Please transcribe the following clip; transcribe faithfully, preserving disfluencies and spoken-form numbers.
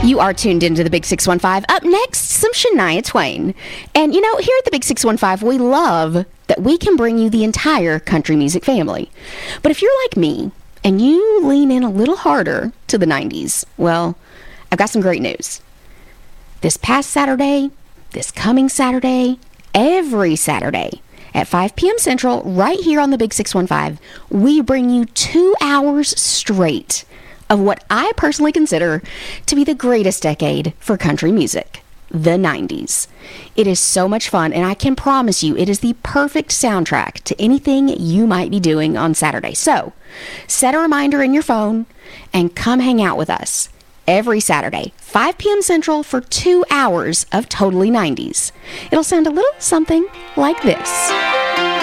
You are tuned into the Big six one five. Up next, some Shania Twain. And you know, here at the Big six one five, we love that we can bring you the entire country music family. But if you're like me, and you lean in a little harder to the nineties, well, I've got some great news. This past Saturday, this coming Saturday, every Saturday at five p.m. Central, right here on the Big six one five, we bring you two hours straight of what I personally consider to be the greatest decade for country music, the nineties. It is so much fun, and I can promise you it is the perfect soundtrack to anything you might be doing on Saturday. So, set a reminder in your phone and come hang out with us every Saturday, five p.m. Central, for two hours of totally nineties. It'll sound a little something like this.